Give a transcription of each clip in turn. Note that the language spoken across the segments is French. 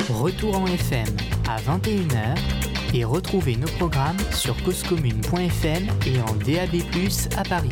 Retour en FM à 21h et retrouvez nos programmes sur causecommune.fm et en DAB+, à Paris.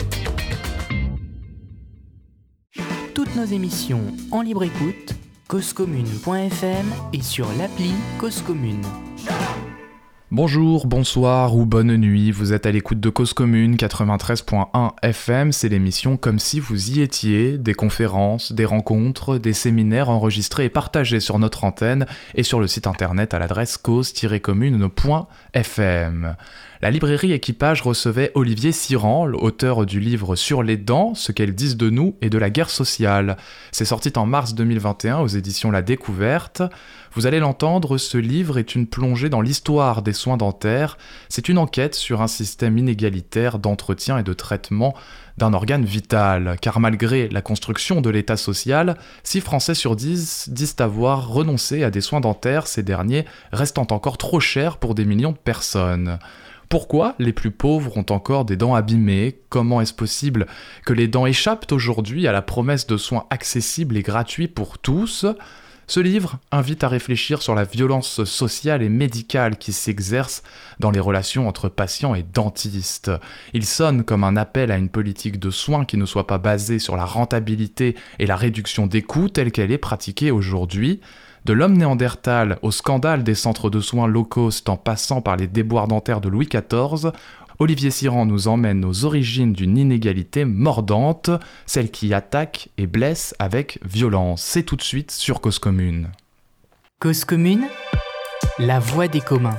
Toutes nos émissions en libre écoute, causecommune.fm et sur l'appli Cause Commune. Bonjour, bonsoir ou bonne nuit, vous êtes à l'écoute de Cause Commune 93.1 FM, c'est l'émission Comme si vous y étiez, des conférences, des rencontres, des séminaires enregistrés et partagés sur notre antenne et sur le site internet à l'adresse cause-commune.fm. La librairie Équipage recevait Olivier Siran, l'auteur du livre Sur les dents, ce qu'elles disent de nous et de la guerre sociale. C'est sorti en mars 2021 aux éditions La Découverte. Vous allez l'entendre, ce livre est une plongée dans l'histoire des soins dentaires. C'est une enquête sur un système inégalitaire d'entretien et de traitement d'un organe vital. Car malgré la construction de l'État social, 6 Français sur 10 disent avoir renoncé à des soins dentaires, ces derniers restant encore trop chers pour des millions de personnes. Pourquoi les plus pauvres ont encore des dents abîmées ? Comment est-ce possible que les dents échappent aujourd'hui à la promesse de soins accessibles et gratuits pour tous ? Ce livre invite à réfléchir sur la violence sociale et médicale qui s'exerce dans les relations entre patients et dentistes. Il sonne comme un appel à une politique de soins qui ne soit pas basée sur la rentabilité et la réduction des coûts telle qu'elle est pratiquée aujourd'hui. De l'homme néandertal au scandale des centres de soins low cost en passant par les déboires dentaires de Louis XIV, Olivier Siran nous emmène aux origines d'une inégalité mordante, celle qui attaque et blesse avec violence. C'est tout de suite sur Cause Commune. Cause Commune, la voix des communs.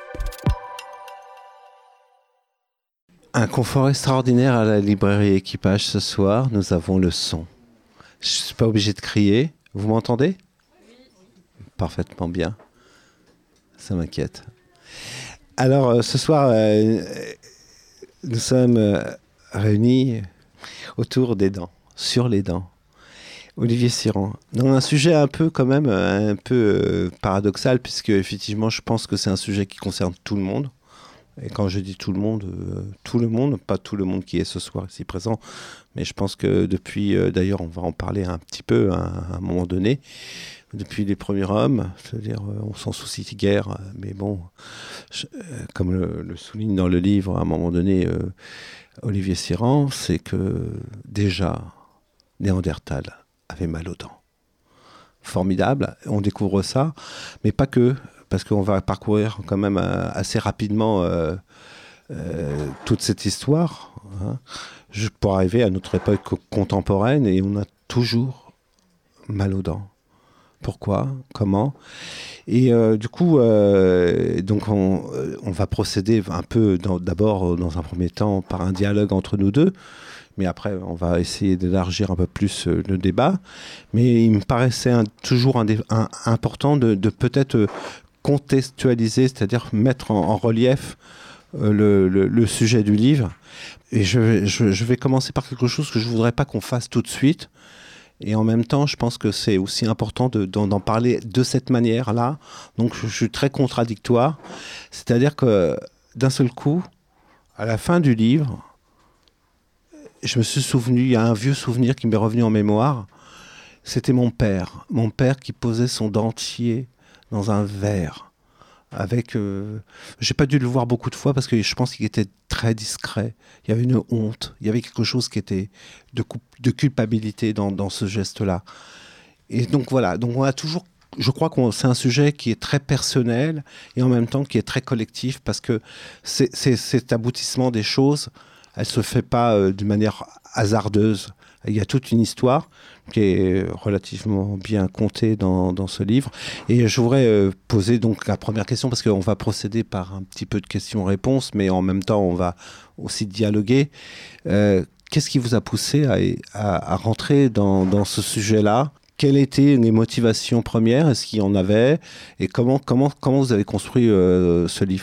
Un confort extraordinaire à la librairie Équipage ce soir, nous avons le son. Je ne suis pas obligé de crier, vous m'entendez ? Parfaitement bien. Ça m'inquiète. Alors, ce soir, nous sommes réunis autour des dents, sur les dents. Olivier Siran. Dans un sujet un peu paradoxal, puisque effectivement, je pense que c'est un sujet qui concerne tout le monde. Et quand je dis tout le monde, pas tout le monde qui est ce soir ici présent, mais je pense que depuis, d'ailleurs, on va en parler un petit peu à un moment donné, depuis les premiers hommes, c'est-à-dire on s'en soucie guère, mais bon, comme le souligne dans le livre à un moment donné Olivier Siran, c'est que déjà Néandertal avait mal aux dents. Formidable, on découvre ça, mais pas que, parce qu'on va parcourir quand même assez rapidement toute cette histoire, pour arriver à notre époque contemporaine, et on a toujours mal aux dents. Pourquoi ? Comment ? Et du coup, donc on va procéder un peu d'abord, dans un premier temps, par un dialogue entre nous deux. Mais après, on va essayer d'élargir un peu plus le débat. Mais il me paraissait toujours important de peut-être contextualiser, c'est-à-dire mettre en relief le sujet du livre. Et je vais commencer par quelque chose que je ne voudrais pas qu'on fasse tout de suite. Et en même temps, je pense que c'est aussi important d'en parler de cette manière-là. Donc, je suis très contradictoire. C'est-à-dire que, d'un seul coup, à la fin du livre, je me suis souvenu, il y a un vieux souvenir qui m'est revenu en mémoire. C'était mon père qui posait son dentier dans un verre. J'ai pas dû le voir beaucoup de fois parce que je pense qu'il était très discret. Il y avait une honte, il y avait quelque chose qui était de culpabilité dans ce geste-là. Et donc voilà, donc on a toujours, je crois que c'est un sujet qui est très personnel et en même temps qui est très collectif parce que cet aboutissement des choses, elle se fait pas d'une manière hasardeuse. Il y a toute une histoire qui est relativement bien contée dans ce livre. Et je voudrais poser donc la première question, parce qu'on va procéder par un petit peu de questions-réponses, mais en même temps, on va aussi dialoguer. Qu'est-ce qui vous a poussé à rentrer dans ce sujet-là ? Quelles étaient les motivations premières ? Est-ce qu'il y en avait ? Et comment vous avez construit ce livre ?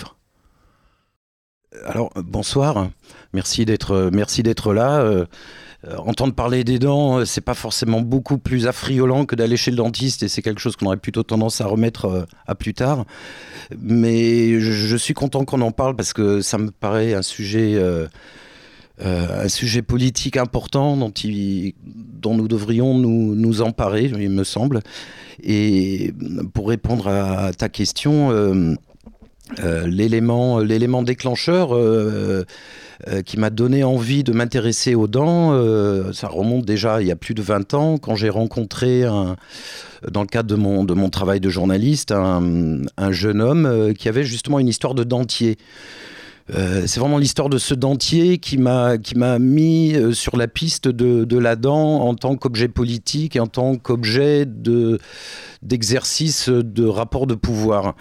Alors, bonsoir. Merci d'être là. Entendre parler des dents, c'est pas forcément beaucoup plus affriolant que d'aller chez le dentiste, et c'est quelque chose qu'on aurait plutôt tendance à remettre à plus tard. Mais je suis content qu'on en parle parce que ça me paraît un sujet un sujet politique important dont nous devrions nous emparer, il me semble. Et pour répondre à ta question, l'élément déclencheur qui m'a donné envie de m'intéresser aux dents, ça remonte déjà il y a plus de 20 ans, quand j'ai rencontré, dans le cadre de mon travail de journaliste, un jeune homme qui avait justement une histoire de dentier. C'est vraiment l'histoire de ce dentier qui m'a mis sur la piste de la dent en tant qu'objet politique et en tant qu'objet d'exercice de rapport de pouvoir.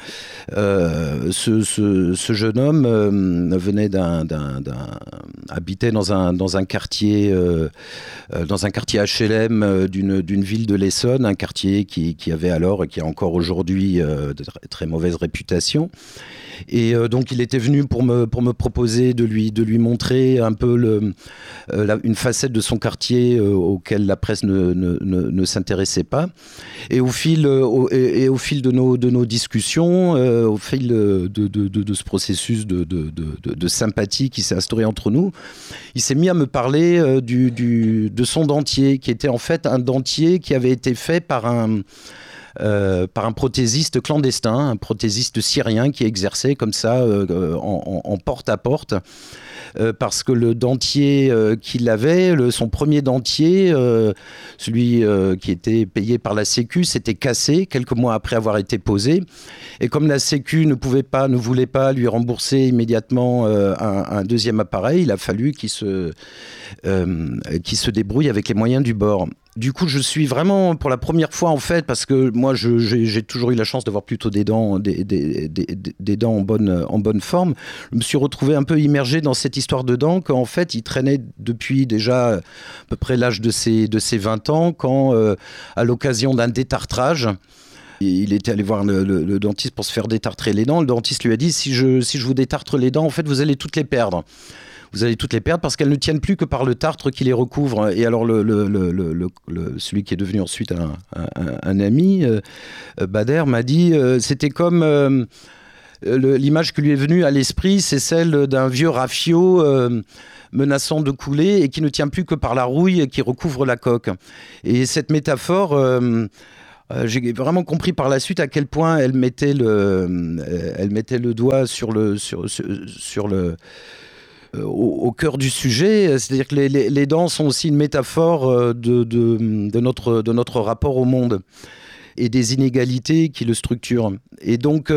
Ce jeune homme venait habitait dans un quartier HLM d'une ville de l'Essonne, un quartier qui avait alors et qui a encore aujourd'hui de très mauvaise réputation. Et donc il était venu pour me proposer de lui montrer un peu une facette de son quartier auquel la presse ne s'intéressait pas. Et au fil de nos discussions, au fil de ce processus de sympathie qui s'est instauré entre nous, il s'est mis à me parler de son dentier, qui était en fait un dentier qui avait été fait par un prothésiste clandestin, un prothésiste syrien qui exerçait comme ça en porte-à-porte. Parce que le dentier qu'il avait, son premier dentier, celui qui était payé par la Sécu, s'était cassé quelques mois après avoir été posé. Et comme la Sécu ne voulait pas lui rembourser immédiatement un deuxième appareil, il a fallu qu'il se débrouille avec les moyens du bord. Du coup, je suis vraiment, pour la première fois en fait, parce que moi j'ai toujours eu la chance d'avoir plutôt des dents en bonne forme, je me suis retrouvé un peu immergé dans cette histoire de dents qu'en fait il traînait depuis déjà à peu près l'âge de ses 20 ans, quand à l'occasion d'un détartrage, il était allé voir le dentiste pour se faire détartrer les dents. Le dentiste lui a dit si je vous détartre les dents, en fait vous allez toutes les perdre. Vous allez toutes les perdre parce qu'elles ne tiennent plus que par le tartre qui les recouvre. Et alors celui qui est devenu ensuite un ami, Bader, m'a dit c'était comme l'image qui lui est venue à l'esprit, c'est celle d'un vieux rafio menaçant de couler et qui ne tient plus que par la rouille qui recouvre la coque. Et cette métaphore, j'ai vraiment compris par la suite à quel point elle mettait le doigt au cœur du sujet. C'est-à-dire que les dents sont aussi une métaphore de notre rapport au monde et des inégalités qui le structurent. Et donc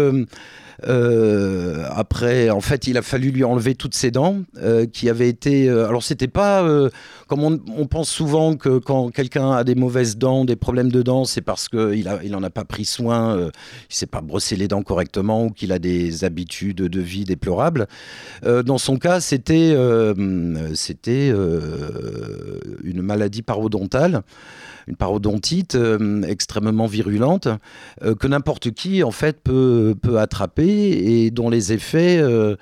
après, en fait, il a fallu lui enlever toutes ses dents qui avaient été... alors, c'était pas comme on pense souvent que quand quelqu'un a des mauvaises dents, des problèmes de dents, c'est parce qu'il en a pas pris soin, il s'est pas brossé les dents correctement ou qu'il a des habitudes de vie déplorables. Dans son cas, c'était une maladie parodontale, une parodontite extrêmement virulente que n'importe qui en fait peut attraper et dont les effets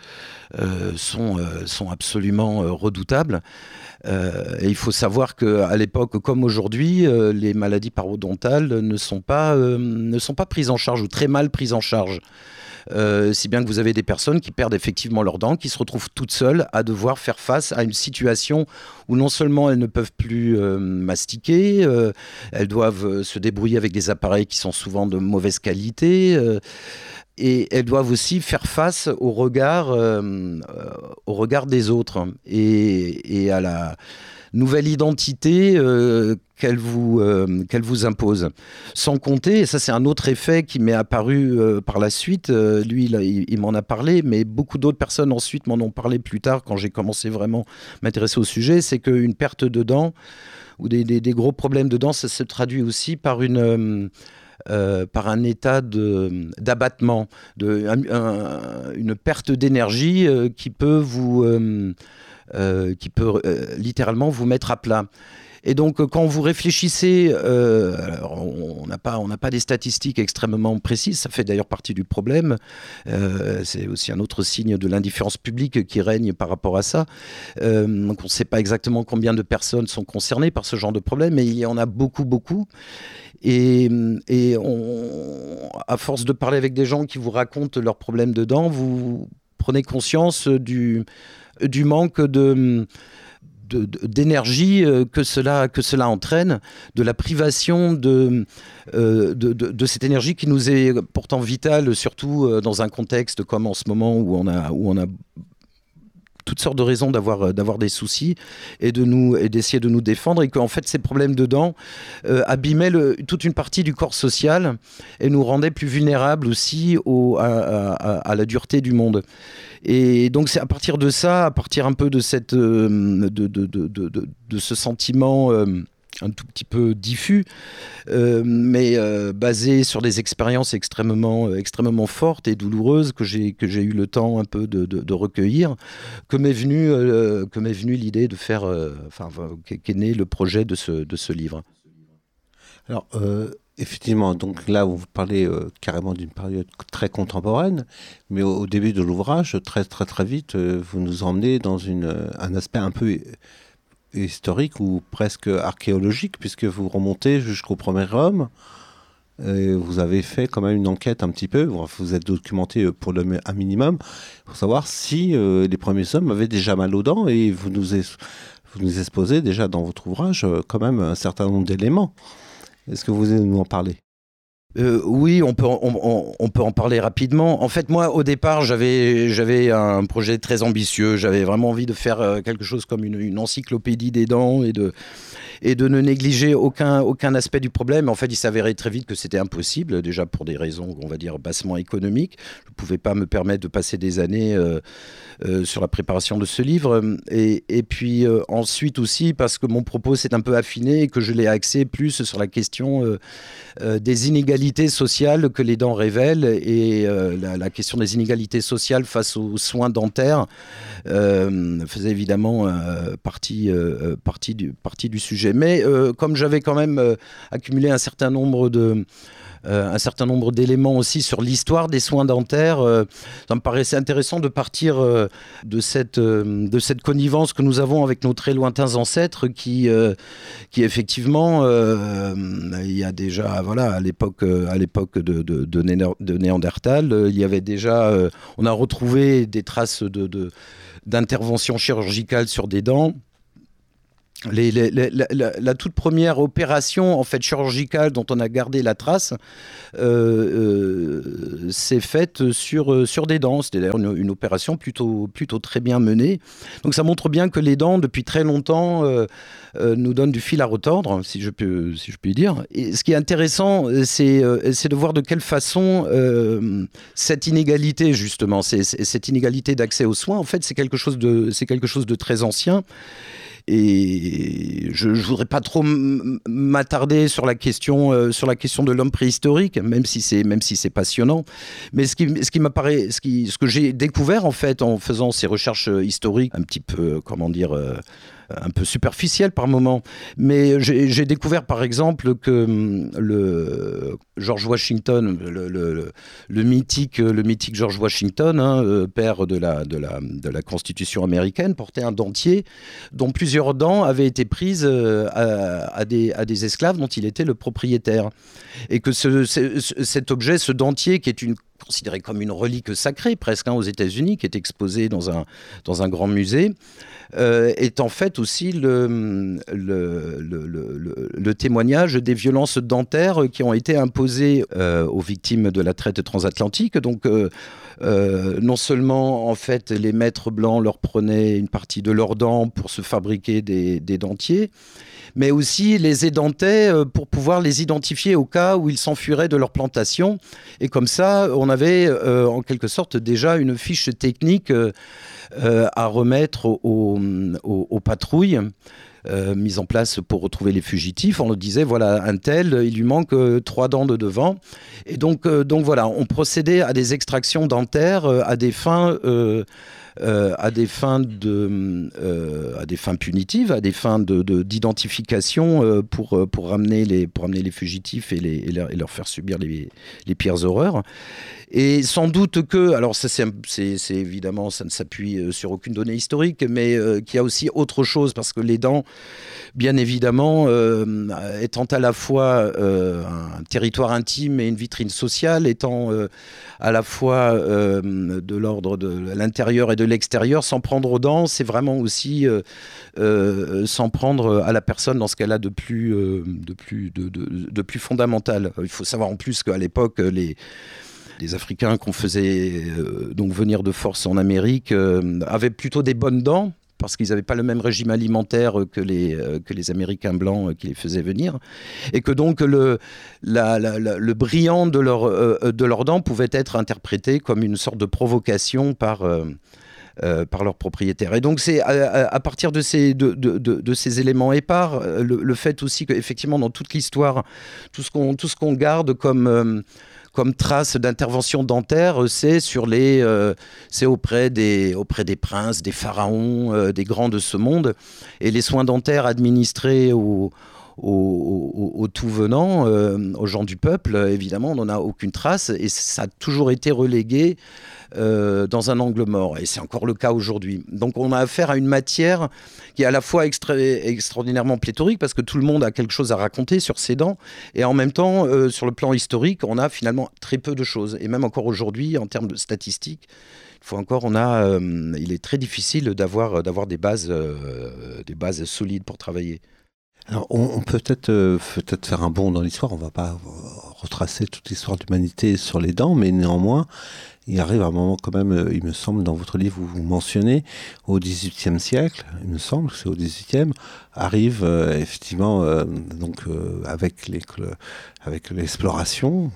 sont absolument redoutables. Et il faut savoir qu'à l'époque comme aujourd'hui, les maladies parodontales ne sont pas prises en charge ou très mal prises en charge. Si bien que vous avez des personnes qui perdent effectivement leurs dents, qui se retrouvent toutes seules à devoir faire face à une situation où non seulement elles ne peuvent plus mastiquer, elles doivent se débrouiller avec des appareils qui sont souvent de mauvaise qualité, et elles doivent aussi faire face au regard des autres et à la nouvelle identité qu'elle vous impose. Sans compter, et ça c'est un autre effet qui m'est apparu par la suite, lui il m'en a parlé, mais beaucoup d'autres personnes ensuite m'en ont parlé plus tard quand j'ai commencé vraiment à m'intéresser au sujet, c'est qu'une perte de dents ou des gros problèmes de dents, ça se traduit aussi par une par un état d'abattement, une perte d'énergie qui peut littéralement vous mettre à plat. Et donc, quand vous réfléchissez, alors on n'a pas des statistiques extrêmement précises, ça fait d'ailleurs partie du problème. C'est aussi un autre signe de l'indifférence publique qui règne par rapport à ça. Donc, on ne sait pas exactement combien de personnes sont concernées par ce genre de problème, mais il y en a beaucoup, beaucoup. Et à force de parler avec des gens qui vous racontent leurs problèmes de dents, vous prenez conscience du manque d'énergie que cela entraîne, de la privation de cette énergie qui nous est pourtant vitale, surtout dans un contexte comme en ce moment où on a toutes sortes de raisons d'avoir des soucis et d'essayer de nous défendre, et qu'en fait ces problèmes de dents abîmaient toute une partie du corps social et nous rendaient plus vulnérables aussi à la dureté du monde. Et donc c'est à partir de ça, à partir un peu de cette de ce sentiment un tout petit peu diffus, mais basé sur des expériences extrêmement fortes et douloureuses que j'ai eu le temps un peu de recueillir, que m'est venue l'idée de faire, qu'est né le projet de ce livre. Alors, effectivement, donc là, vous parlez carrément d'une période très contemporaine, mais au début de l'ouvrage, très vite, vous nous emmenez dans un aspect un peu historique ou presque archéologique, puisque vous remontez jusqu'au premier homme. Et vous avez fait quand même une enquête un petit peu, vous êtes documenté pour un minimum, pour savoir si les premiers hommes avaient déjà mal aux dents, et vous nous exposez déjà dans votre ouvrage quand même un certain nombre d'éléments. Est-ce que vous voulez nous en parler ? Oui, on peut en parler rapidement. En fait, moi, au départ, j'avais un projet très ambitieux. J'avais vraiment envie de faire quelque chose comme une encyclopédie des dents et de ne négliger aucun aspect du problème. En fait, il s'avérait très vite que c'était impossible, déjà pour des raisons, on va dire, bassement économiques. Je ne pouvais pas me permettre de passer des années sur la préparation de ce livre. Et puis ensuite aussi, parce que mon propos s'est un peu affiné et que je l'ai axé plus sur la question des inégalités sociales que les dents révèlent, et la question des inégalités sociales face aux soins dentaires faisait évidemment partie du sujet. Mais comme j'avais quand même accumulé un certain nombre d'éléments aussi sur l'histoire des soins dentaires, ça me paraissait intéressant de partir de cette connivence que nous avons avec nos très lointains ancêtres qui effectivement, il y a déjà, à l'époque de Néandertal, il y avait déjà, on a retrouvé des traces d'intervention chirurgicale sur des dents. La toute première opération en fait chirurgicale dont on a gardé la trace s'est faite sur des dents. C'était d'ailleurs une opération plutôt très bien menée. Donc ça montre bien que les dents depuis très longtemps nous donnent du fil à retordre, si je puis dire. Et ce qui est intéressant, c'est de voir de quelle façon cette inégalité justement, cette inégalité d'accès aux soins, en fait, c'est quelque chose de très ancien. Et je voudrais pas trop m'attarder sur la question de l'homme préhistorique, même si c'est passionnant. Mais ce que j'ai découvert en fait en faisant ces recherches historiques un petit peu, un peu superficielle par moment, mais j'ai découvert par exemple que le George Washington, le mythique George Washington, père de la Constitution américaine, portait un dentier dont plusieurs dents avaient été prises à des esclaves dont il était le propriétaire, et que cet objet, ce dentier qui est considéré comme une relique sacrée presque aux États-Unis, qui est exposé dans un grand musée, est en fait aussi le témoignage des violences dentaires qui ont été imposées aux victimes de la traite transatlantique. Donc non seulement en fait les maîtres blancs leur prenaient une partie de leurs dents pour se fabriquer des dentiers, mais aussi les édentaient pour pouvoir les identifier au cas où ils s'enfuiraient de leur plantation. Et comme ça, on avait en quelque sorte déjà une fiche technique à remettre aux patrouilles mises en place pour retrouver les fugitifs. On leur disait, voilà, un tel, il lui manque 3 dents de devant. Et donc voilà, on procédait à des extractions dentaires à des fins punitives, à des fins d'identification pour ramener les fugitifs et leur faire subir les pires horreurs. Et sans doute que, alors ça c'est évidemment, ça ne s'appuie sur aucune donnée historique, mais qu'il y a aussi autre chose, parce que les dents, bien évidemment, étant à la fois un territoire intime et une vitrine sociale, étant à la fois de l'ordre de l'intérieur et de l'extérieur, s'en prendre aux dents, c'est vraiment aussi s'en prendre à la personne dans ce qu'elle a de plus fondamental. Il faut savoir en plus qu'à l'époque, les Africains qu'on faisait donc venir de force en Amérique avaient plutôt des bonnes dents, parce qu'ils n'avaient pas le même régime alimentaire que les Américains blancs qui les faisaient venir, et que donc le brillant de leurs dents pouvait être interprété comme une sorte de provocation par leurs propriétaires. Et donc c'est à partir de ces éléments épars, le fait aussi qu'effectivement dans toute l'histoire, tout ce qu'on garde comme trace d'intervention dentaire, c'est auprès des princes, des pharaons, des grands de ce monde. Et les soins dentaires administrés aux tout venants, aux gens du peuple, évidemment, on n'en a aucune trace. Et ça a toujours été relégué dans un angle mort. Et c'est encore le cas aujourd'hui. Donc on a affaire à une matière qui est à la fois extraordinairement pléthorique, parce que tout le monde a quelque chose à raconter sur ses dents, et en même temps, sur le plan historique, on a finalement très peu de choses. Et même encore aujourd'hui, en termes de statistiques, il est très difficile d'avoir des bases solides pour travailler. Alors, on peut peut-être faire un bond dans l'histoire. On ne va pas retracer toute l'histoire de l'humanité sur les dents, mais néanmoins, il arrive un moment quand même, il me semble, dans votre livre, où vous mentionnez, au XVIIIe siècle, il me semble, c'est au XVIIIe, arrive effectivement, avec l'exploration,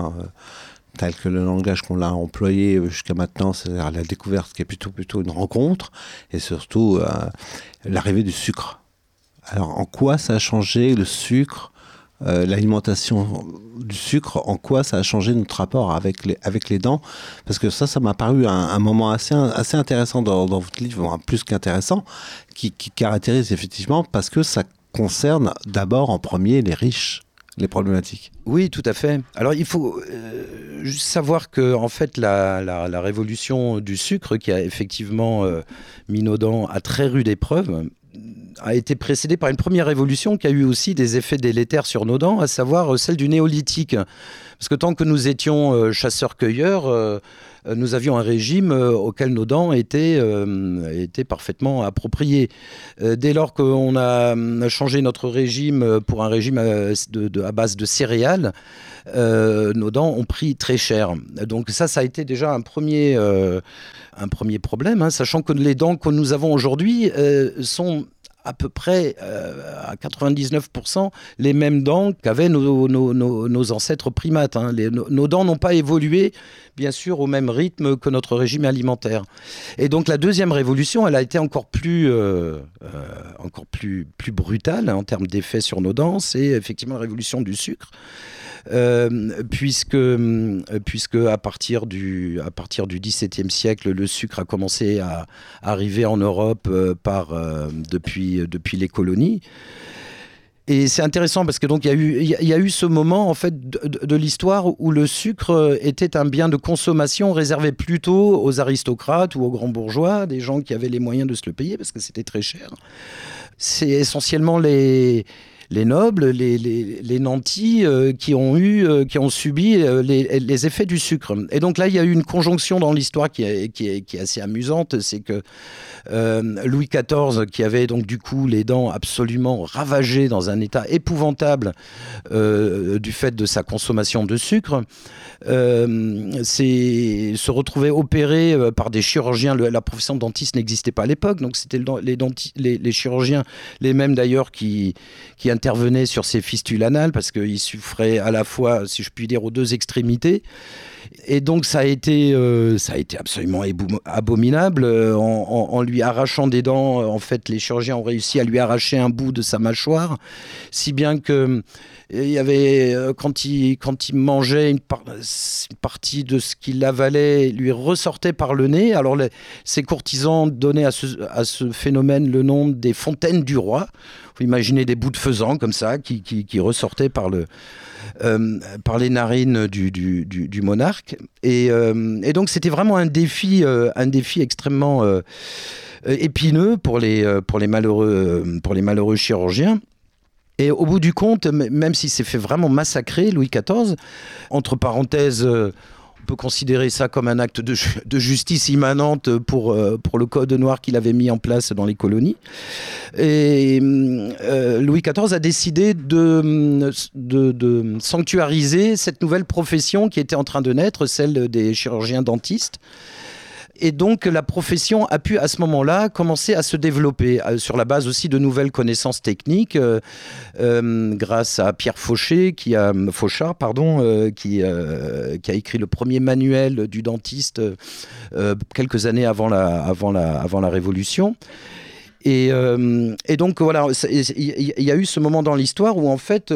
tel que le langage qu'on a employé jusqu'à maintenant, c'est-à-dire la découverte qui est plutôt une rencontre, et surtout l'arrivée du sucre. Alors, en quoi ça a changé le sucre, l'alimentation du sucre, en quoi ça a changé notre rapport avec les dents? Parce que ça m'a paru un moment assez intéressant dans votre livre, plus qu'intéressant, qui caractérise effectivement, parce que ça concerne d'abord en premier les riches, les problématiques. Oui, tout à fait. Alors, il faut juste savoir que, en fait, la révolution du sucre, qui a effectivement mis nos dents à très rude épreuve, a été précédée par une première révolution qui a eu aussi des effets délétères sur nos dents, à savoir celle du néolithique. Parce que tant que nous étions chasseurs-cueilleurs, nous avions un régime auquel nos dents étaient parfaitement appropriées. Dès lors qu'on a changé notre régime pour un régime à base de céréales, nos dents ont pris très cher. Donc ça a été déjà un premier problème, sachant que les dents que nous avons aujourd'hui sont à peu près à 99% les mêmes dents qu'avaient nos ancêtres primates. Nos dents n'ont pas évolué, bien sûr, au même rythme que notre régime alimentaire. Et donc la deuxième révolution, elle a été encore plus brutale en termes d'effets sur nos dents. C'est effectivement la révolution du sucre. Puisque à partir du XVIIe siècle, le sucre a commencé à arriver en Europe depuis les colonies. Et c'est intéressant parce que donc il y a eu ce moment en fait de l'histoire où le sucre était un bien de consommation réservé plutôt aux aristocrates ou aux grands bourgeois, des gens qui avaient les moyens de se le payer parce que c'était très cher. C'est essentiellement les nobles, les nantis qui ont subi les effets du sucre. Et donc là, il y a eu une conjonction dans l'histoire qui est assez amusante, c'est que Louis XIV, qui avait donc du coup les dents absolument ravagées dans un état épouvantable du fait de sa consommation de sucre, se retrouvait opéré par des chirurgiens. La profession de dentiste n'existait pas à l'époque, donc c'était les chirurgiens, les mêmes d'ailleurs qui intervenaient sur ces fistules anales, parce qu'il souffrait à la fois, si je puis dire, aux deux extrémités. Et donc ça a été absolument abominable. En lui arrachant des dents, en fait, les chirurgiens ont réussi à lui arracher un bout de sa mâchoire, si bien que il y avait, quand il mangeait, une partie de ce qu'il avalait lui ressortait par le nez. Alors ces courtisans donnaient à ce phénomène le nom des fontaines du roi, faut imaginer des bouts de faisan comme ça qui ressortaient par les narines du monarque. Et donc c'était vraiment un défi extrêmement épineux pour les malheureux chirurgiens. Et au bout du compte, même s'il s'est fait vraiment massacrer, Louis XIV, entre parenthèses, on peut considérer ça comme un acte de justice immanente pour le code noir qu'il avait mis en place dans les colonies. Et Louis XIV a décidé de sanctuariser cette nouvelle profession qui était en train de naître, celle des chirurgiens dentistes. Et donc, la profession a pu, à ce moment-là, commencer à se développer sur la base aussi de nouvelles connaissances techniques grâce à Pierre Fauchard, qui a écrit le premier manuel du dentiste quelques années avant la Révolution. Et donc, voilà, il y a eu ce moment dans l'histoire où, en fait,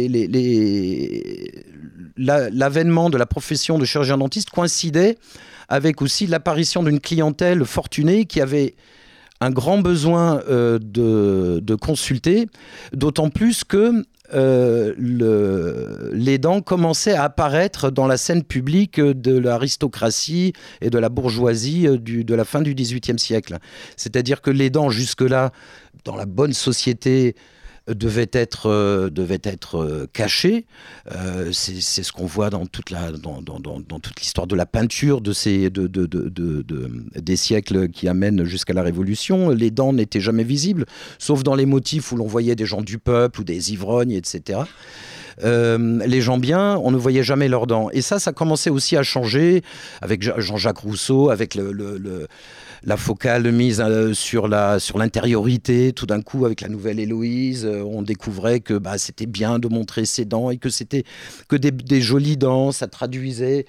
l'avènement de la profession de chirurgien dentiste coïncidait avec aussi l'apparition d'une clientèle fortunée qui avait un grand besoin de consulter, d'autant plus que les dents commençaient à apparaître dans la scène publique de l'aristocratie et de la bourgeoisie de la fin du XVIIIe siècle. C'est-à-dire que les dents, jusque-là, dans la bonne société, devait être caché. C'est ce qu'on voit dans toute l'histoire de la peinture des siècles qui amènent jusqu'à la Révolution. Les dents n'étaient jamais visibles, sauf dans les motifs où l'on voyait des gens du peuple ou des ivrognes, etc. Les gens bien, on ne voyait jamais leurs dents. Et ça commençait aussi à changer avec Jean-Jacques Rousseau, avec la focale mise sur l'intériorité. Tout d'un coup, avec la nouvelle Héloïse, on découvrait que c'était bien de montrer ses dents et que c'était que des jolies dents. Ça traduisait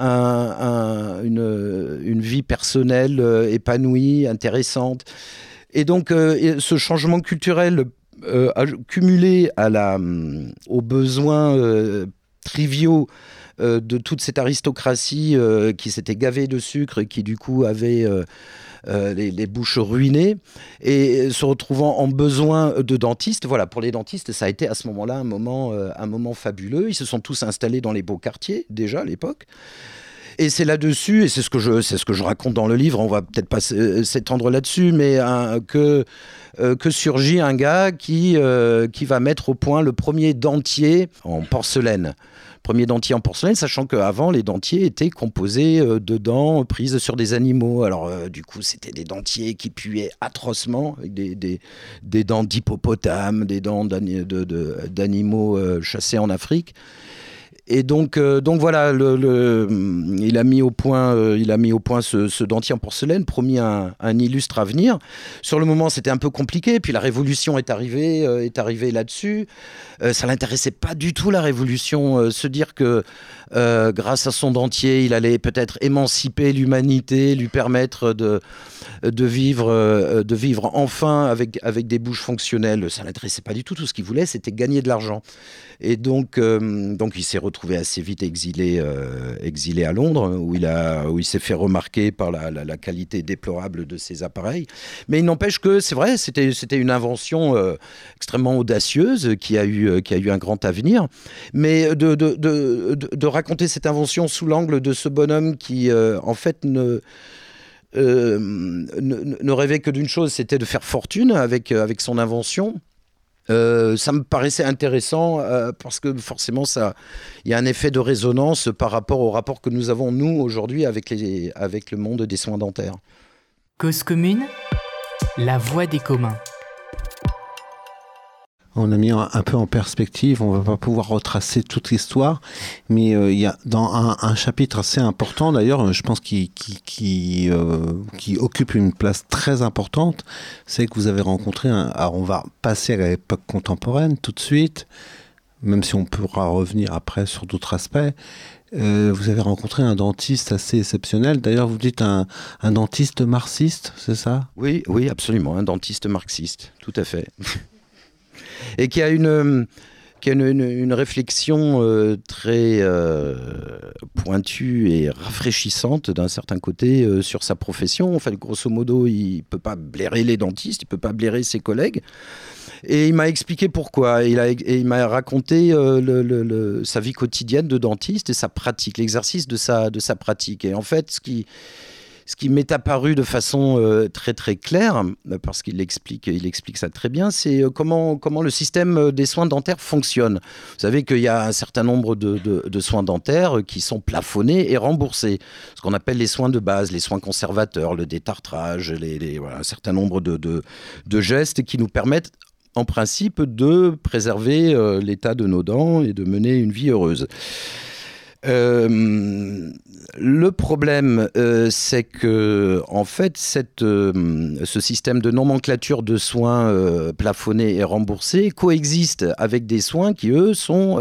une vie personnelle épanouie, intéressante. Et donc, ce changement culturel cumulé aux besoins triviaux de toute cette aristocratie qui s'était gavée de sucre et qui du coup avait les bouches ruinées et se retrouvant en besoin de dentistes. Voilà, pour les dentistes, ça a été à ce moment-là un moment fabuleux. Ils se sont tous installés dans les beaux quartiers déjà à l'époque. Et c'est là-dessus, et c'est ce que je raconte dans le livre, on va peut-être pas s'étendre là-dessus, mais que surgit un gars qui va mettre au point le premier dentier en porcelaine. Premier dentier en porcelaine, sachant qu'avant, les dentiers étaient composés de dents prises sur des animaux. Alors, du coup, c'était des dentiers qui puaient atrocement, avec des dents d'hippopotame, des dents d'animaux chassés en Afrique. Et donc voilà, il a mis au point ce dentier en porcelaine, promis un illustre avenir. Sur le moment, c'était un peu compliqué. Puis la Révolution est arrivée là-dessus. Ça l'intéressait pas du tout, la Révolution. Se dire que grâce à son dentier, il allait peut-être émanciper l'humanité, lui permettre de vivre enfin avec des bouches fonctionnelles. Ça l'intéressait pas du tout. Tout ce qu'il voulait, c'était gagner de l'argent. Et donc il s'est retrouvé assez vite exilé à Londres, où il s'est fait remarquer par la qualité déplorable de ses appareils. Mais il n'empêche que, c'est vrai, c'était une invention extrêmement audacieuse qui a eu un grand avenir. Mais de raconter cette invention sous l'angle de ce bonhomme qui, en fait, ne rêvait que d'une chose, c'était de faire fortune avec son invention. Ça me paraissait intéressant parce que forcément il y a un effet de résonance par rapport au rapport que nous avons nous aujourd'hui avec le monde des soins dentaires. Cause commune, la voix des communs. On a mis un peu en perspective, on ne va pas pouvoir retracer toute l'histoire, mais il y a dans un chapitre assez important, d'ailleurs, je pense qui occupe une place très importante, c'est que vous avez rencontré, alors on va passer à l'époque contemporaine tout de suite, même si on pourra revenir après sur d'autres aspects. Vous avez rencontré un dentiste assez exceptionnel, d'ailleurs vous dites un dentiste marxiste, c'est ça ? Oui, absolument, un dentiste marxiste, tout à fait. Et qui a une réflexion très pointue et rafraîchissante d'un certain côté sur sa profession. En fait, grosso modo, il ne peut pas blairer les dentistes, il ne peut pas blairer ses collègues. Et il m'a expliqué pourquoi. Il m'a raconté sa vie quotidienne de dentiste et sa pratique, l'exercice de sa pratique. Et en fait, ce qui m'est apparu de façon très très claire, parce qu'il explique ça très bien, c'est comment le système des soins dentaires fonctionne. Vous savez qu'il y a un certain nombre de soins dentaires qui sont plafonnés et remboursés. Ce qu'on appelle les soins de base, les soins conservateurs, le détartrage, voilà, un certain nombre de gestes qui nous permettent en principe de préserver l'état de nos dents et de mener une vie heureuse. Le problème, c'est que en fait, ce système de nomenclature de soins plafonnés et remboursés coexiste avec des soins qui, eux, sont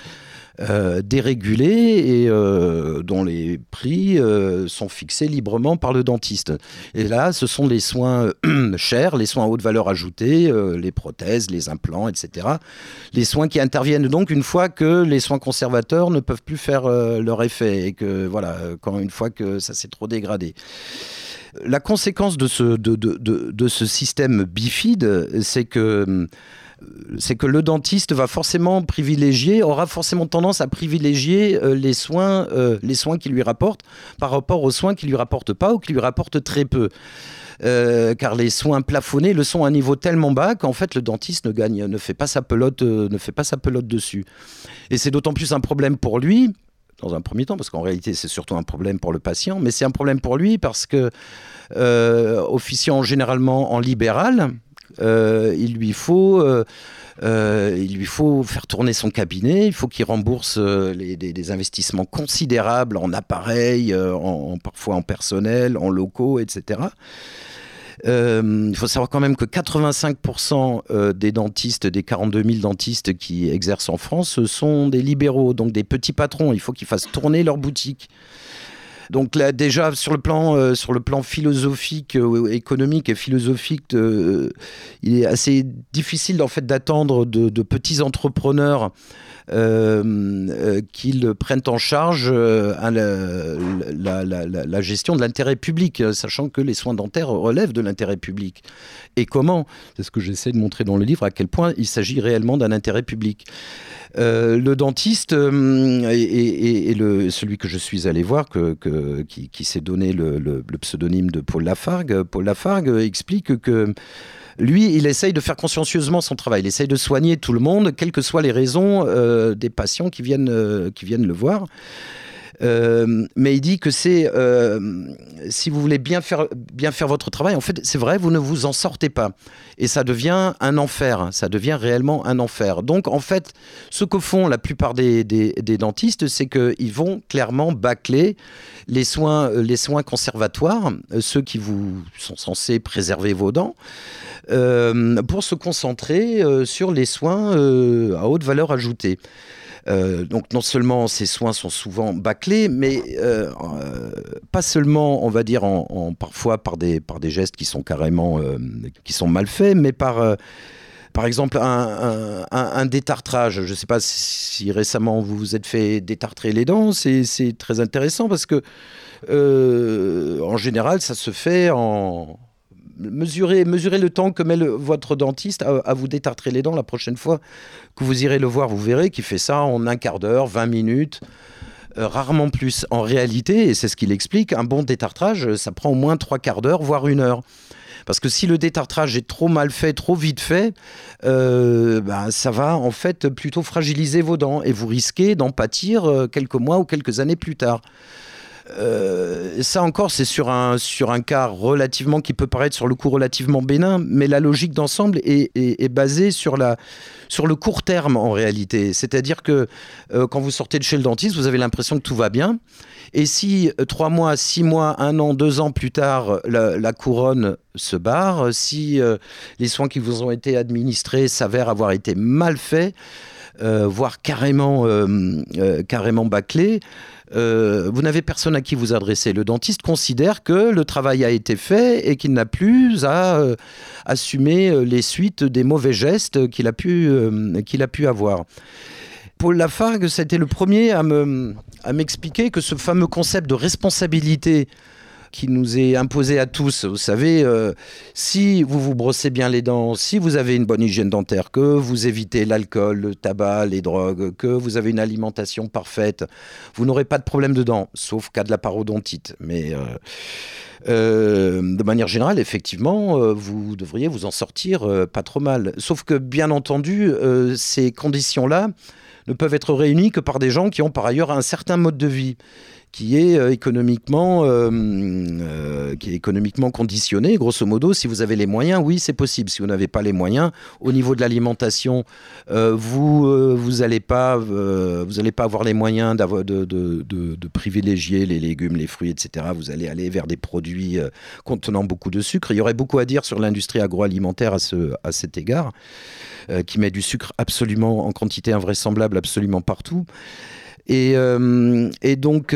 dérégulés et dont les prix sont fixés librement par le dentiste. Et là, ce sont les soins chers, les soins à haute valeur ajoutée, les prothèses, les implants, etc. Les soins qui interviennent donc une fois que les soins conservateurs ne peuvent plus faire leur effet et que, voilà, une fois que ça s'est trop dégradé. La conséquence de ce système bifide, c'est que le dentiste aura forcément tendance à privilégier les soins qui lui rapportent par rapport aux soins qui lui rapportent pas ou qui lui rapportent très peu. Car les soins plafonnés le sont à un niveau tellement bas qu'en fait le dentiste ne fait pas sa pelote dessus. Et c'est d'autant plus un problème pour lui, dans un premier temps, parce qu'en réalité c'est surtout un problème pour le patient, mais c'est un problème pour lui parce que officiant généralement en libéral, il lui faut faire tourner son cabinet, il faut qu'il rembourse des investissements considérables en appareils, parfois en personnel, en locaux, etc. Il faut savoir quand même que 85% des dentistes, des 42 000 dentistes qui exercent en France, sont des libéraux, donc des petits patrons. Il faut qu'ils fassent tourner leur boutique. Donc là, déjà, sur le plan philosophique, économique et philosophique, il est assez difficile en fait d'attendre de petits entrepreneurs qu'ils prennent en charge la gestion de l'intérêt public, sachant que les soins dentaires relèvent de l'intérêt public. Et comment ? C'est ce que j'essaie de montrer dans le livre, à quel point il s'agit réellement d'un intérêt public. Le dentiste et celui que je suis allé voir, qui s'est donné le pseudonyme de Paul Lafargue. Paul Lafargue explique que lui, il essaye de faire consciencieusement son travail. Il essaye de soigner tout le monde, quelles que soient les raisons des patients qui viennent le voir. Mais il dit que c'est si vous voulez bien faire votre travail, en fait, c'est vrai, vous ne vous en sortez pas. Et ça devient un enfer. Ça devient réellement un enfer. Donc, en fait, ce que font la plupart des dentistes, c'est qu'ils vont clairement bâcler les soins conservatoires, ceux qui vous sont censés préserver vos dents, pour se concentrer sur les soins à haute valeur ajoutée. Donc non seulement ces soins sont souvent bâclés, mais pas seulement, on va dire, parfois par des gestes qui sont carrément qui sont mal faits, mais par exemple un détartrage. Je ne sais pas si récemment vous vous êtes fait détartrer les dents, c'est très intéressant parce que en général ça se fait en... Mesurez le temps que met votre dentiste à vous détartrer les dents la prochaine fois que vous irez le voir. Vous verrez qu'il fait ça en un quart d'heure, 20 minutes, rarement plus. En réalité, et c'est ce qu'il explique, un bon détartrage, ça prend au moins 3 quarts d'heure, voire 1 heure. Parce que si le détartrage est trop mal fait, trop vite fait, ça va en fait plutôt fragiliser vos dents et vous risquez d'en pâtir quelques mois ou quelques années plus tard. Ça encore, c'est sur un cas relativement, qui peut paraître sur le coup relativement bénin, mais la logique d'ensemble est basée sur le court terme en réalité. C'est-à-dire que quand vous sortez de chez le dentiste, vous avez l'impression que tout va bien. Et si 3 mois, 6 mois, 1 an, 2 ans plus tard, la couronne se barre, si les soins qui vous ont été administrés s'avèrent avoir été mal faits, voire carrément bâclés, vous n'avez personne à qui vous adresser. Le dentiste considère que le travail a été fait et qu'il n'a plus à assumer les suites des mauvais gestes qu'il a pu avoir. Paul Lafargue, ça a été le premier à m'expliquer que ce fameux concept de responsabilité qui nous est imposé à tous. Vous savez, si vous vous brossez bien les dents, si vous avez une bonne hygiène dentaire, que vous évitez l'alcool, le tabac, les drogues, que vous avez une alimentation parfaite, vous n'aurez pas de problème de dents, sauf cas de la parodontite. Mais de manière générale, effectivement, vous devriez vous en sortir pas trop mal. Sauf que, bien entendu, ces conditions-là ne peuvent être réunies que par des gens qui ont par ailleurs un certain mode de vie qui est économiquement conditionné. Grosso modo, si vous avez les moyens, oui, c'est possible. Si vous n'avez pas les moyens, au niveau de l'alimentation, vous allez pas avoir les moyens de privilégier les légumes, les fruits, etc. Vous allez aller vers des produits contenant beaucoup de sucre. Il y aurait beaucoup à dire sur l'industrie agroalimentaire à cet égard, qui met du sucre absolument en quantité invraisemblable absolument partout. Et donc,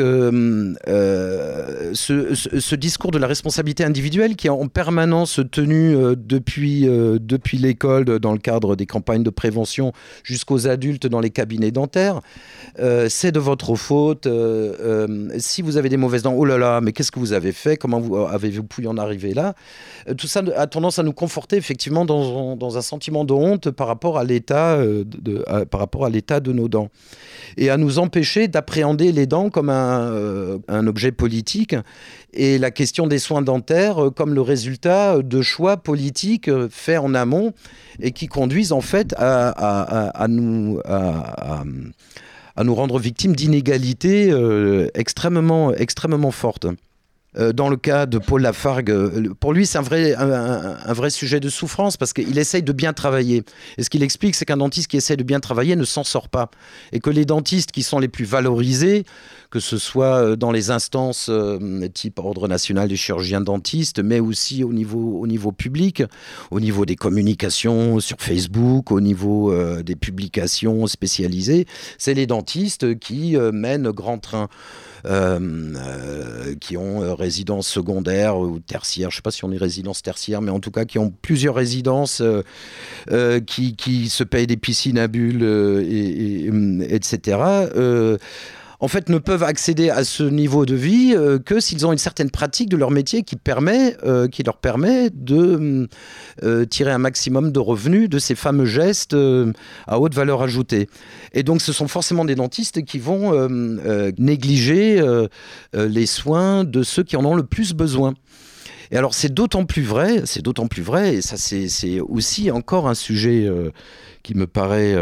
ce discours de la responsabilité individuelle qui est en permanence tenu depuis l'école, dans le cadre des campagnes de prévention, jusqu'aux adultes dans les cabinets dentaires, c'est de votre faute. Si vous avez des mauvaises dents, oh là là, mais qu'est-ce que vous avez fait ? Comment avez-vous pu en arriver là ? Tout ça a tendance à nous conforter effectivement dans un sentiment de honte par rapport à l'état de nos dents. Et à nous empêcher d'appréhender les dents comme un objet politique et la question des soins dentaires comme le résultat de choix politiques faits en amont et qui conduisent en fait à nous rendre victimes d'inégalités extrêmement fortes. Dans le cas de Paul Lafargue, pour lui, c'est un vrai sujet de souffrance parce qu'il essaye de bien travailler. Et ce qu'il explique, c'est qu'un dentiste qui essaye de bien travailler ne s'en sort pas. Et que les dentistes qui sont les plus valorisés, que ce soit dans les instances type Ordre national des chirurgiens dentistes, mais aussi au niveau public, au niveau des communications sur Facebook, au niveau des publications spécialisées, c'est les dentistes qui mènent grand train. Qui ont résidence secondaire ou tertiaire, je ne sais pas si on est résidence tertiaire, mais en tout cas qui ont plusieurs résidences, qui se payent des piscines à bulles, etc. En fait, ne peuvent accéder à ce niveau de vie que s'ils ont une certaine pratique de leur métier qui leur permet de tirer un maximum de revenus de ces fameux gestes à haute valeur ajoutée. Et donc, ce sont forcément des dentistes qui vont négliger les soins de ceux qui en ont le plus besoin. Et alors, c'est d'autant plus vrai, et ça c'est aussi encore un sujet qui me paraît...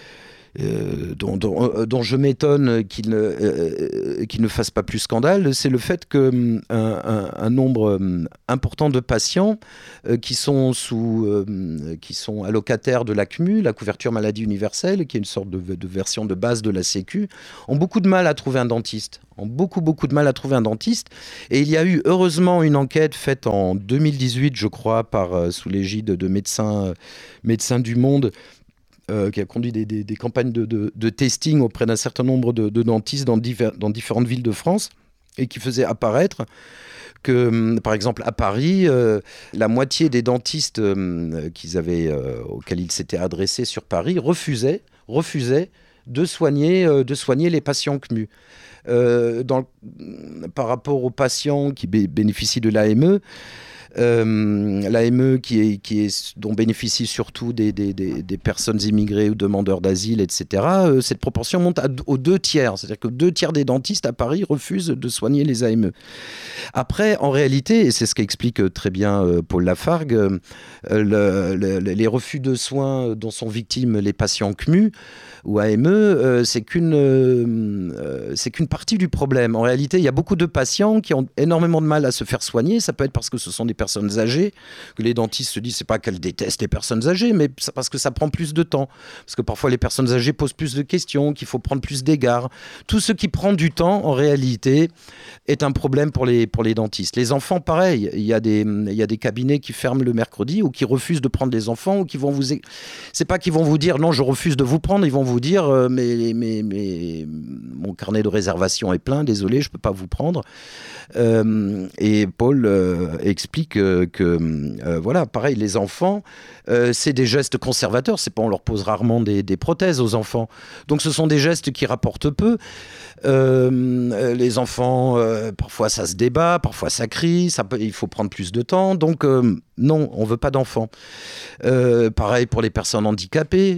dont je m'étonne qu'il ne fasse pas plus scandale, c'est le fait qu'un nombre important de patients qui sont allocataires de l'ACMU, la couverture maladie universelle, qui est une sorte de version de base de la Sécu, ont beaucoup de mal à trouver un dentiste. Beaucoup de mal à trouver un dentiste. Et il y a eu heureusement une enquête faite en 2018, je crois, sous l'égide de Médecins du Monde, qui a conduit des campagnes de testing auprès d'un certain nombre de dentistes dans différentes villes de France et qui faisait apparaître que, par exemple, à Paris, la moitié des dentistes auxquels ils s'étaient adressés sur Paris refusaient de soigner les patients CMU. Par rapport aux patients qui bénéficient de l'AME, l'AME dont bénéficient surtout des personnes immigrées ou demandeurs d'asile, etc., cette proportion monte aux 2/3. C'est-à-dire que 2/3 des dentistes à Paris refusent de soigner les AME. Après, en réalité, et c'est ce qu'explique très bien Paul Lafargue, les refus de soins dont sont victimes les patients CMU ou AME, c'est qu'une partie du problème. En réalité, il y a beaucoup de patients qui ont énormément de mal à se faire soigner. Ça peut être parce que ce sont des personnes âgées, que les dentistes se disent, c'est pas qu'elles détestent les personnes âgées, mais parce que ça prend plus de temps. Parce que parfois, les personnes âgées posent plus de questions, qu'il faut prendre plus d'égards. Tout ce qui prend du temps, en réalité, est un problème pour les dentistes. Les enfants, pareil. Il y a des cabinets qui ferment le mercredi ou qui refusent de prendre les enfants ou qui vont vous... C'est pas qu'ils vont vous dire, non, je refuse de vous prendre. Ils vont vous dire, mais mon carnet de réservation est plein, désolé, je peux pas vous prendre. Et Paul explique voilà, pareil, les enfants, c'est des gestes conservateurs. C'est pas, on leur pose rarement des prothèses aux enfants. Donc ce sont des gestes qui rapportent peu. Les enfants, parfois ça se débat, parfois ça crie, il faut prendre plus de temps. Donc non, on veut pas d'enfants. Pareil pour les personnes handicapées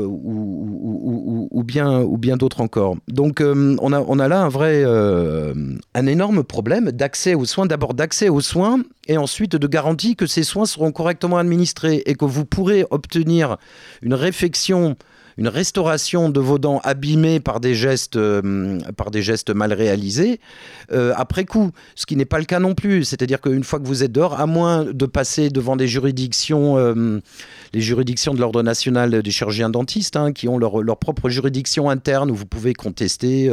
ou bien d'autres encore. Donc on a là un énorme problème d'accès aux soins, d'abord d'accès aux soins et ensuite de garantie que ces soins seront correctement administrés et que vous pourrez obtenir une restauration de vos dents abîmées par des gestes mal réalisés après coup, ce qui n'est pas le cas non plus. C'est-à-dire qu'une fois que vous êtes dehors, à moins de passer devant des juridictions, les juridictions de l'Ordre national des chirurgiens dentistes, hein, qui ont leur propre juridiction interne où vous pouvez contester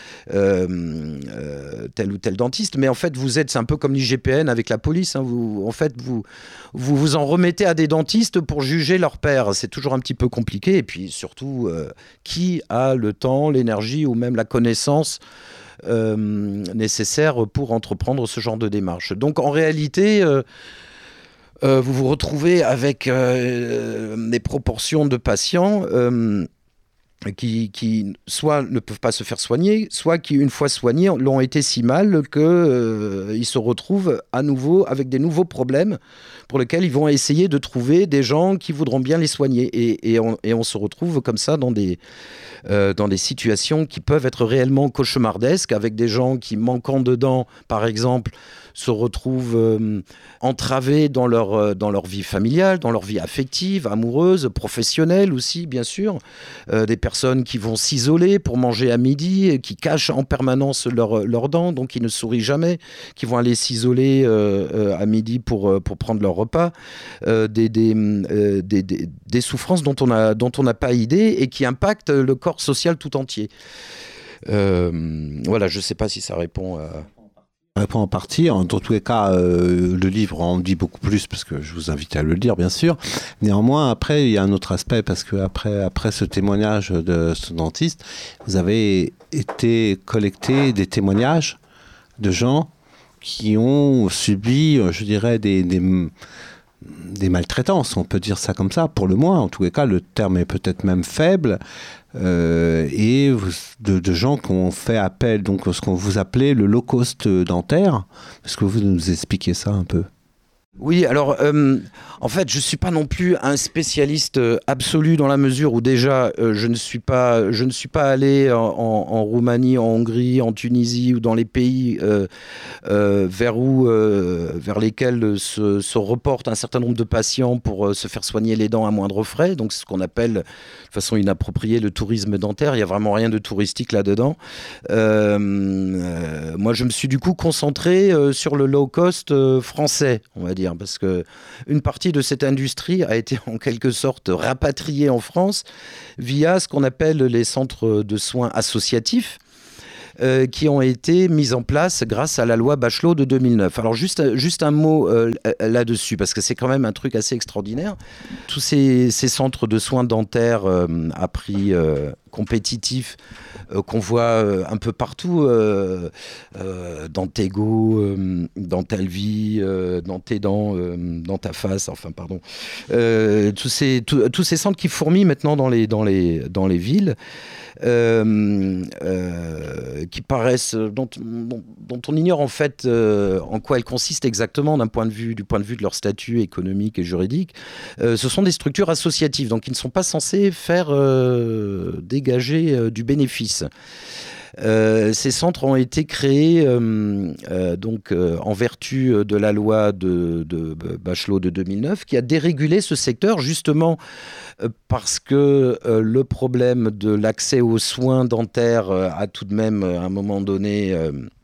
tel ou tel dentiste. Mais en fait, c'est un peu comme l'IGPN avec la police. Hein, vous en remettez à des dentistes pour juger leur père. C'est toujours un petit peu compliqué. Et puis surtout, qui a le temps, l'énergie ou même la connaissance nécessaire pour entreprendre ce genre de démarche. Donc en réalité, vous vous retrouvez avec des proportions de patients qui soit ne peuvent pas se faire soigner, soit qui, une fois soignés, l'ont été si mal qu'ils se retrouvent à nouveau avec des nouveaux problèmes pour lesquels ils vont essayer de trouver des gens qui voudront bien les soigner. Et on se retrouve comme ça dans des situations qui peuvent être réellement cauchemardesques, avec des gens qui, manquant de dents, par exemple, se retrouvent entravés dans leur vie familiale, dans leur vie affective, amoureuse, professionnelle aussi, bien sûr. Des personnes qui vont s'isoler pour manger à midi, qui cachent en permanence leurs dents, donc qui ne sourient jamais, qui vont aller s'isoler à midi pour prendre leur repas. Des souffrances dont on n'a pas idée et qui impactent le corps social tout entier. Voilà, je ne sais pas si ça répond à... Répond en partie. Dans tous les cas, le livre en dit beaucoup plus parce que je vous invite à le lire, bien sûr. Néanmoins, après, il y a un autre aspect parce que après ce témoignage de ce dentiste, vous avez été collecter des témoignages de gens qui ont subi, je dirais, des maltraitances, on peut dire ça comme ça, pour le moins. En tous les cas, le terme est peut-être même faible. Et de gens qui ont fait appel, donc ce qu'on vous appelait le low cost dentaire. Est-ce que vous nous expliquez ça un peu ? Oui, alors en fait, je ne suis pas non plus un spécialiste absolu dans la mesure où déjà je ne suis pas allé en Roumanie, en Hongrie, en Tunisie ou dans les pays vers lesquels se reportent un certain nombre de patients pour se faire soigner les dents à moindre frais. Donc c'est ce qu'on appelle de façon inappropriée le tourisme dentaire. Il n'y a vraiment rien de touristique là-dedans. Moi, je me suis du coup concentré sur le low cost français, on va dire. Parce qu'une partie de cette industrie a été en quelque sorte rapatriée en France via ce qu'on appelle les centres de soins associatifs qui ont été mis en place grâce à la loi Bachelot de 2009. Alors juste un mot là-dessus, parce que c'est quand même un truc assez extraordinaire. Tous ces centres de soins dentaires à prix compétitifs qu'on voit un peu partout, dans Tego, dans Talvi, dans tes dents, dans ta face, enfin pardon. Tous ces centres qui fourmillent maintenant dans les villes, qui paraissent, dont on ignore en fait en quoi elles consistent exactement du point de vue de leur statut économique et juridique. Ce sont des structures associatives, donc qui ne sont pas censées faire dégager du bénéfice. Ces centres ont été créés en vertu de la loi de Bachelot de 2009 qui a dérégulé ce secteur justement parce que le problème de l'accès aux soins dentaires a tout de même à un moment donné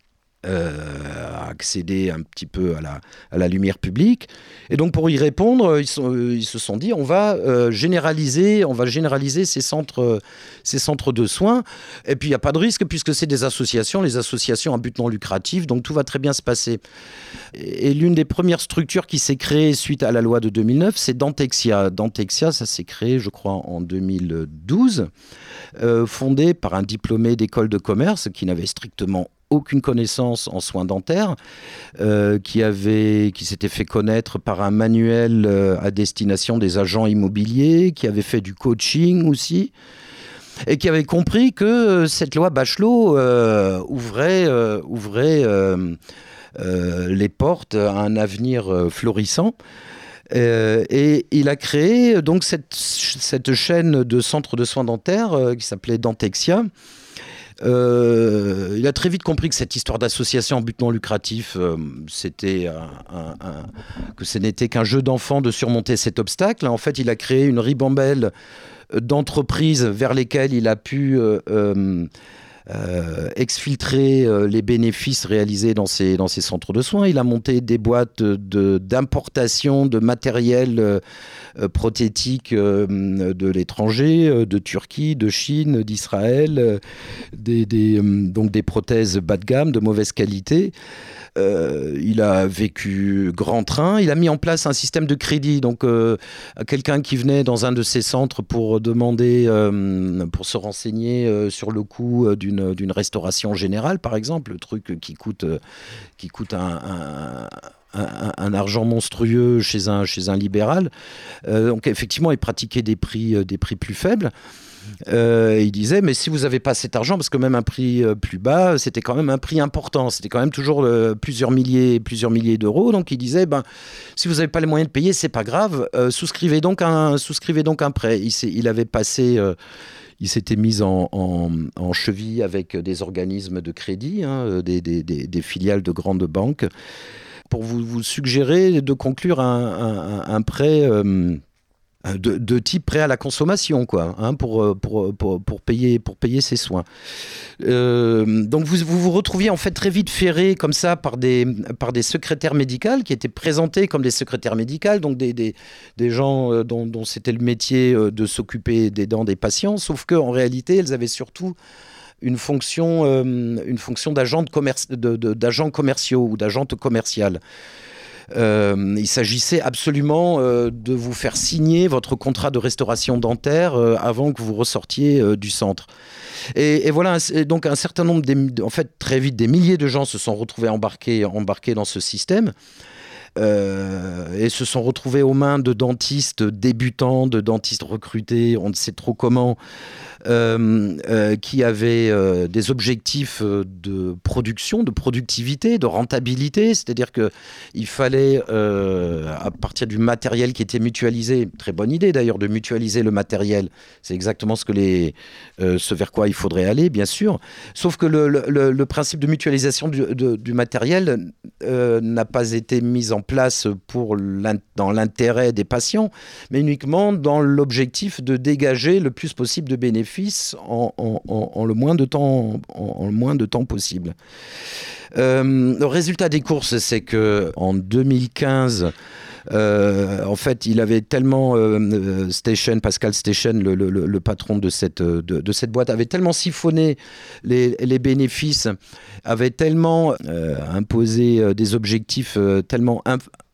accéder un petit peu à la lumière publique. Et donc pour y répondre, ils se sont dit on va généraliser ces centres de soins. Et puis il n'y a pas de risque puisque c'est des associations, les associations à but non lucratif, donc tout va très bien se passer. Et l'une des premières structures qui s'est créée suite à la loi de 2009, c'est Dentexia. Dentexia, ça s'est créé, je crois, en 2012, fondé par un diplômé d'école de commerce qui n'avait strictement aucune connaissance en soins dentaires, qui s'était fait connaître par un manuel à destination des agents immobiliers, qui avait fait du coaching aussi, et qui avait compris que cette loi Bachelot ouvrait les portes à un avenir florissant. Et il a créé donc cette chaîne de centres de soins dentaires qui s'appelait Dentexia. Il a très vite compris que cette histoire d'association en but non lucratif, que ce n'était qu'un jeu d'enfant de surmonter cet obstacle. En fait, il a créé une ribambelle d'entreprises vers lesquelles il a pu exfiltrer les bénéfices réalisés dans ces centres de soins. Il a monté des boîtes d'importation de matériel prothétique de l'étranger, de Turquie, de Chine, d'Israël, donc des prothèses bas de gamme, de mauvaise qualité. Il a vécu grand train. Il a mis en place un système de crédit. Donc, quelqu'un qui venait dans un de ces centres pour demander, pour se renseigner sur le coût d'une restauration générale, par exemple, le truc qui coûte un argent monstrueux chez un libéral. Donc, effectivement, il pratiquait des prix plus faibles. Il disait, mais si vous n'avez pas cet argent, parce que même un prix plus bas, c'était quand même un prix important, c'était quand même toujours plusieurs milliers d'euros. Donc il disait, si vous n'avez pas les moyens de payer, c'est pas grave, souscrivez donc un prêt. Il s'était mis en cheville avec des organismes de crédit, des filiales de grandes banques, pour vous suggérer de conclure un prêt de type prêt à la consommation, quoi, pour payer ses soins. Donc vous retrouviez en fait très vite ferré comme ça par des secrétaires médicales qui étaient présentés comme des secrétaires médicales, donc des gens dont c'était le métier de s'occuper des dents des patients, sauf qu'en réalité elles avaient surtout une fonction d'agents commerciaux ou d'agentes commerciales. Il s'agissait absolument de vous faire signer votre contrat de restauration dentaire avant que vous ressortiez du centre. Et voilà, donc un certain nombre, en fait très vite, des milliers de gens se sont retrouvés embarqués dans ce système. Et se sont retrouvés aux mains de dentistes débutants, de dentistes recrutés, on ne sait trop comment, qui avaient des objectifs de production, de productivité, de rentabilité, c'est-à-dire qu'il fallait, à partir du matériel qui était mutualisé, très bonne idée d'ailleurs de mutualiser le matériel, c'est exactement ce vers quoi il faudrait aller, bien sûr, sauf que le principe de mutualisation du matériel n'a pas été mis en place dans l'intérêt des patients, mais uniquement dans l'objectif de dégager le plus possible de bénéfices en le moins de temps possible. Le résultat des courses, c'est qu'en 2015, en fait, il avait tellement Pascal Station, le patron de cette boîte, avait tellement siphonné les bénéfices, avait tellement imposé des objectifs tellement